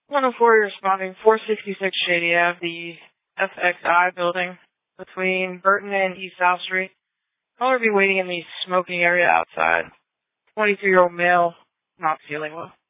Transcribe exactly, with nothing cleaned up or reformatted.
one oh four, you're responding four sixty-six Shady Ave, the F X I building between Burton and East South Street. Caller be waiting in the smoking area outside. twenty-two-year-old male, not feeling well.